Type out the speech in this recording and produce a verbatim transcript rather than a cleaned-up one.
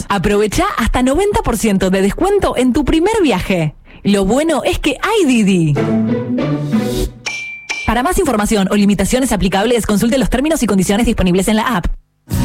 Aprovecha hasta noventa por ciento de descuento en tu primer viaje. Lo bueno es que hay Didi. Para más información o limitaciones aplicables, consulte los términos y condiciones disponibles en la app.